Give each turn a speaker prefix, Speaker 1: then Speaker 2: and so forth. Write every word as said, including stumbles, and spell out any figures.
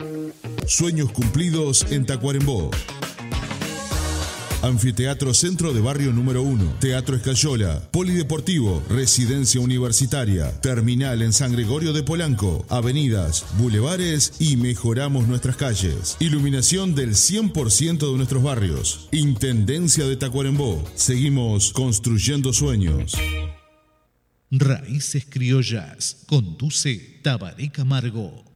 Speaker 1: Sueños cumplidos en Tacuarembó. Anfiteatro Centro de Barrio número uno, Teatro Escayola, Polideportivo, Residencia Universitaria, Terminal en San Gregorio de Polanco, avenidas, bulevares y mejoramos nuestras calles. Iluminación del cien por ciento de nuestros barrios. Intendencia de Tacuarembó. Seguimos construyendo sueños.
Speaker 2: Raíces Criollas. Conduce Tabaré Camargo.